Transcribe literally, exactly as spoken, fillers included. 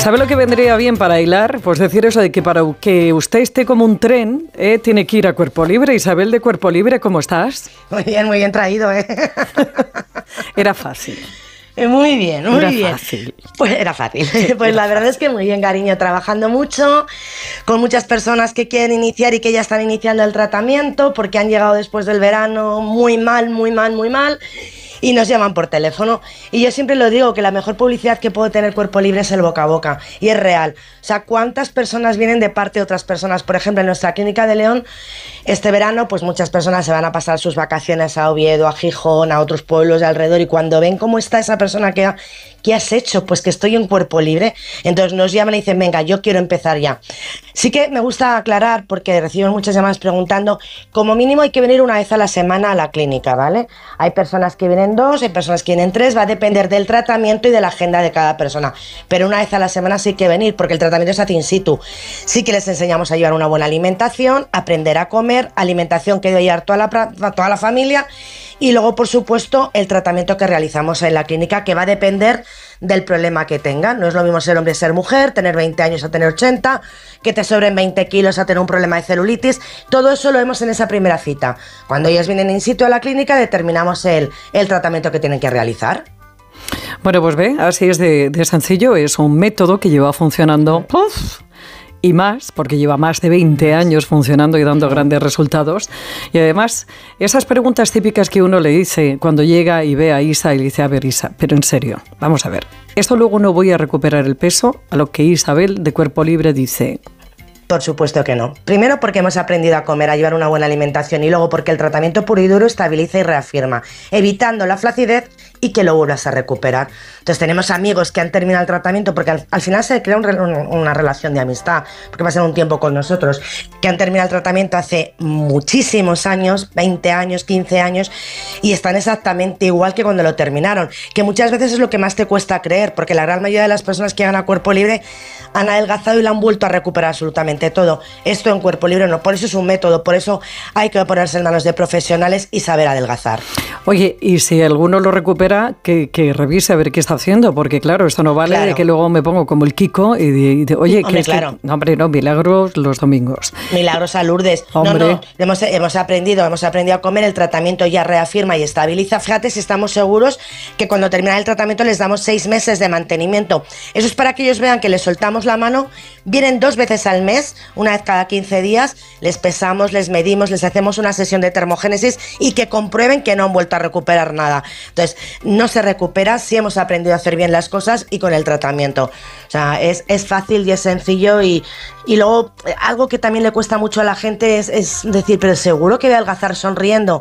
¿Sabe lo que vendría bien para hilar? Pues decir eso de que para que usted esté como un tren, eh, tiene que ir a Cuerpo Libre. Isabel de Cuerpo Libre, ¿cómo estás? Muy bien, muy bien traído, ¿eh? Era fácil. Muy bien, muy era bien. Fácil. Pues era fácil. Sí, pues era la verdad fácil. es que muy bien, cariño, trabajando mucho, con muchas personas que quieren iniciar y que ya están iniciando el tratamiento porque han llegado después del verano muy mal, muy mal, muy mal. Y nos llaman por teléfono. Y yo siempre lo digo, que la mejor publicidad que puede tener Cuerpo Libre es el boca a boca. Y es real. O sea, ¿cuántas personas vienen de parte de otras personas? Por ejemplo, en nuestra clínica de León, este verano, pues muchas personas se van a pasar sus vacaciones a Oviedo, a Gijón, a otros pueblos de alrededor. Y cuando ven cómo está esa persona que ha, ¿qué has hecho? Pues que estoy en Cuerpo Libre. Entonces nos llaman y dicen, venga, yo quiero empezar ya. Sí que me gusta aclarar, porque recibimos muchas llamadas preguntando, como mínimo hay que venir una vez a la semana a la clínica, ¿vale? Hay personas que vienen dos, hay personas que vienen tres, va a depender del tratamiento y de la agenda de cada persona. Pero una vez a la semana sí hay que venir, porque el tratamiento se hace in situ. Sí que les enseñamos a llevar una buena alimentación, aprender a comer, alimentación que debe llevar toda la, toda la familia. Y luego, por supuesto, el tratamiento que realizamos en la clínica, que va a depender del problema que tengan. No es lo mismo ser hombre y ser mujer, tener veinte años a tener ochenta, que te sobren veinte kilos a tener un problema de celulitis. Todo eso lo vemos en esa primera cita. Cuando ellos vienen in situ a la clínica, determinamos el, el tratamiento que tienen que realizar. Bueno, pues ve, así es de, de sencillo. Es un método que lleva funcionando... ¡Puf! Y más, porque lleva más de veinte años funcionando y dando grandes resultados. Y además, esas preguntas típicas que uno le dice cuando llega y ve a Isa y le dice, a ver, Isa, pero en serio, vamos a ver, ¿esto luego no voy a recuperar el peso? A lo que Isabel de Cuerpo Libre dice... Por supuesto que no. Primero porque hemos aprendido a comer, a llevar una buena alimentación, y luego porque el tratamiento puro y duro estabiliza y reafirma, evitando la flacidez y que lo vuelvas a recuperar. Entonces tenemos amigos que han terminado el tratamiento porque al, al final se crea un, un, una relación de amistad, porque pasan un tiempo con nosotros, que han terminado el tratamiento hace muchísimos años, veinte años, quince años, y están exactamente igual que cuando lo terminaron, que muchas veces es lo que más te cuesta creer, porque la gran mayoría de las personas que llegan a Cuerpo Libre han adelgazado y lo han vuelto a recuperar absolutamente todo. Esto en Cuerpo Libre no, por eso es un método, por eso hay que ponerse en manos de profesionales y saber adelgazar. Oye, y si alguno lo recupera, que, que revise a ver qué está haciendo, porque claro, esto no vale claro. de que luego me pongo como el Kiko y de, y de oye, hombre, que es claro. que, no, hombre, no, milagros los domingos. Milagros a Lourdes. Hombre. No, no, hemos, hemos aprendido, hemos aprendido a comer, el tratamiento ya reafirma y estabiliza. Fíjate si estamos seguros que cuando termina el tratamiento les damos seis meses de mantenimiento. Eso es para que ellos vean que les soltamos la mano, vienen dos veces al mes, una vez cada quince días, les pesamos, les medimos, les hacemos una sesión de termogénesis y que comprueben que no han vuelto a recuperar nada. Entonces, no se recupera si hemos aprendido a hacer bien las cosas y con el tratamiento. O sea, es, es fácil y es sencillo y, y luego algo que también le cuesta mucho a la gente es, es decir, pero seguro que voy a adelgazar sonriendo.